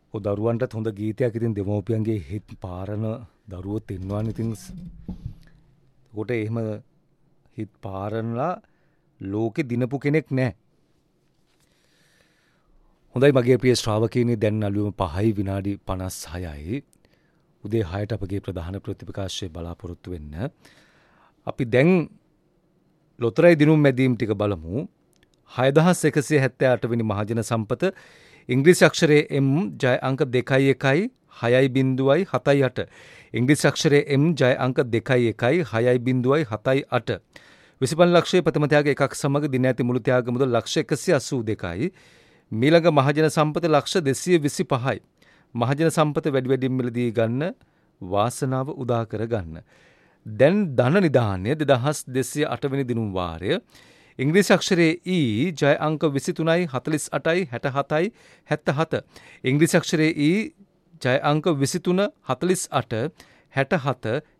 ඔය දරුවන්ටත් හොඳ ගීතයක් ඉතින් දෙමව්පියන්ගේ හිත් පාරන දරුවොත් ඉන්නවනේ ඉතින්. ඒකට එහෙම හිත් පාරනලා ලෝකෙ දිනපු කෙනෙක් නැහැ. හොඳයි මගේ ප්‍රිය ශ්‍රාවකයනි, දැන් අලුයම 5 විනාඩි 56යි. උදේ 6ට අපගේ ප්‍රධාන ප්‍රතිපකාශය බලාපොරොත්තු වෙන්න. අපි දැන් ලොතරැයි දිනුම් මැදීම් ටික බලමු. 6178 වෙනි මහජන සම්පත ඉංග්‍රීසි අක්ෂරයේ M ජය අංක 2.1.6.78. ඉංග්‍රීසි අක්ෂරයේ M ජය අංක 2.1.6.78. 25 ලක්ෂයේ ප්‍රථම ත්‍යාග එකක් සමග දින ඇති මුළු ත්‍යාග මුදල් ලක්ෂ 182යි. මීළඟ මහජන සම්පත ලක්ෂ 225යි. මහජන සම්පත වැඩියෙන් මිලදී ගන්න වාසනාව උදා කර ගන්න. දැන් ධන නිධානය 2208 වෙනි දිනුම් වාරය. ඉංග්‍රීසි අක්ෂරයේ E ජය අංක 23යි 48යි 67යි 77. ඉංග්‍රීසි අක්ෂරයේ E ජය අංක 23 48 67